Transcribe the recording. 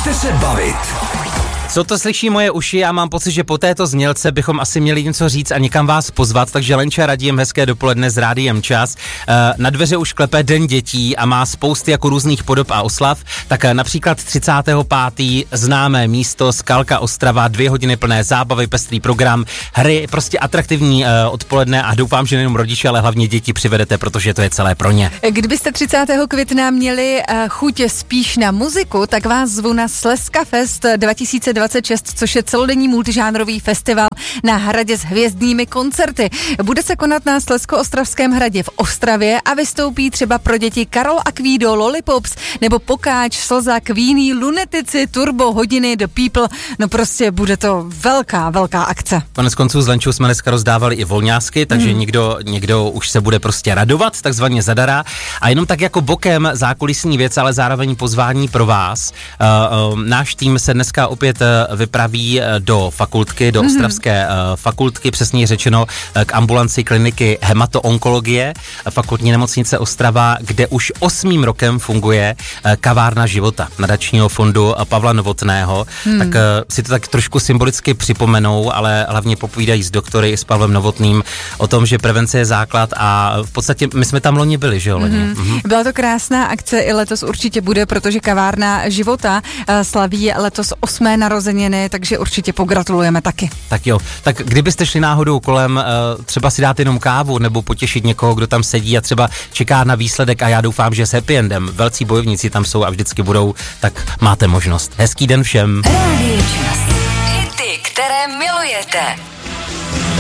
Pojďte se bavit. Co to slyší moje uši, já mám pocit, že po této znělce bychom asi měli něco říct a někam vás pozvat, takže Lenča, Radim, hezké dopoledne s Rádiem Čas. Na dveře už klepe Den dětí a má spousty jako různých podob a oslav, tak například 35. známé místo Skalka Ostrava, 2 hodiny plné zábavy, pestrý program, hry, prostě atraktivní odpoledne a doufám, že nejenom rodiče, ale hlavně děti přivedete, protože to je celé pro ně. Kdybyste 30. května měli chuť spíš na muziku, tak vás zvu na Slezska Fest 2026, což je celodenní multižánrový festival na hradě s hvězdnými koncerty. Bude se konat na Slezsko-ostravském hradě v Ostravě a vystoupí třeba pro děti Karol a Kvído, Lollipops nebo Pokáč, Slza, Queenie, Lunetici, Turbo, Hodiny, The People. No prostě bude to velká akce. Konec konců s Lenčou jsme dneska rozdávali i volňásky, takže někdo už se bude prostě radovat, takzvaně zadara. A jenom tak jako bokem zákulisní věc, ale zároveň pozvání pro vás. Náš tým se dneska opět vypraví do fakultky, do ostravské fakultky, přesněji řečeno k ambulanci kliniky hematoonkologie, fakultní nemocnice Ostrava, kde už 8. rokem funguje kavárna života nadačního fondu Pavla Novotného. Tak si to tak trošku symbolicky připomenou, ale hlavně popovídají s doktory i s Pavlem Novotným o tom, že prevence je základ a v podstatě my jsme tam loni byli, že jo, loni. Byla to krásná akce, i letos určitě bude, protože kavárna života slaví letos 8. narozeniny, takže určitě pogratulujeme taky. Tak jo, tak kdybyste šli náhodou kolem, třeba si dát jenom kávu nebo potěšit někoho, kdo tam sedí a třeba čeká na výsledek a já doufám, že s happy endem, velcí bojovníci tam jsou a vždycky budou, tak máte možnost. Hezký den všem. Rádio Čas. Hity, které milujete.